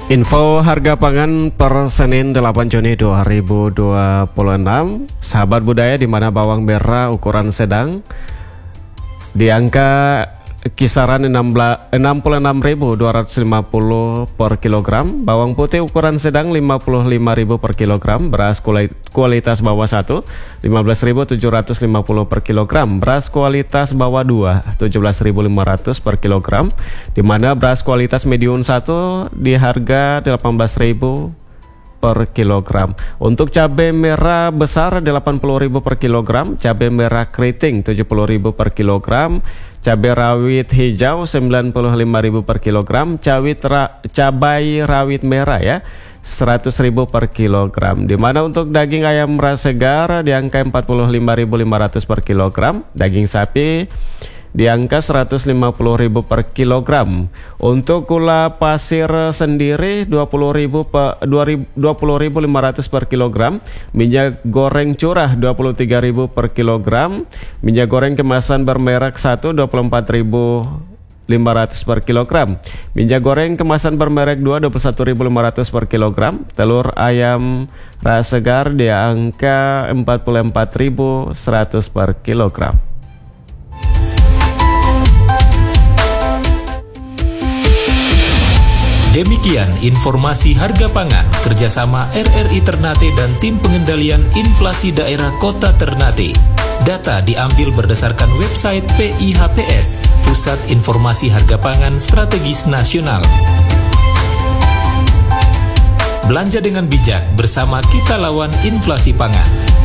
Info harga pangan per Senin 8 Juni 2026. Sahabat budaya, di mana bawang merah ukuran sedang di angka kisaran 66.250 per kilogram, bawang putih ukuran sedang 55.000 per kilogram, beras kualitas bawah 1 15.750 per kilogram, beras kualitas bawah 2 17.500 per kilogram, di mana beras kualitas medium 1 di harga 18.000 per kilogram. Untuk cabai merah besar 80.000 per kilogram, cabai merah keriting 70.000 per kilogram, cabai rawit hijau 95.000 per kilogram, cabai rawit merah ya 100.000 per kilogram. Di mana untuk daging ayam ras segar di angka 45.500 per kilogram, daging sapi di angka 150.000 per kilogram. Untuk gula pasir sendiri 20.500 per kilogram, minyak goreng curah 23.000 per kilogram, minyak goreng kemasan bermerek 1 24.500 per kilogram, minyak goreng kemasan bermerek 2 21.500 per kilogram, telur ayam ras segar di angka 44.100 per kilogram. Demikian informasi harga pangan kerjasama RRI Ternate dan Tim Pengendalian Inflasi Daerah Kota Ternate. Data diambil berdasarkan website PIHPS, Pusat Informasi Harga Pangan Strategis Nasional. Belanja dengan bijak, bersama kita lawan inflasi pangan.